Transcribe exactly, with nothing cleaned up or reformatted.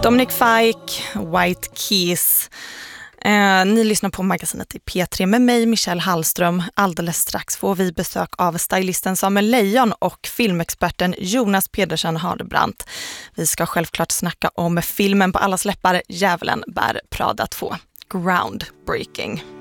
Dominic Fike, White Keys. Eh, ni lyssnar på magasinet i P tre med mig, Michelle Hallström. Alldeles strax får vi besök av stylisten Samuel Lejon och filmexperten Jonas Pedersen Hardebrandt. Vi ska självklart snacka om filmen på alla släppar, Djävulen bär Prada två. Groundbreaking.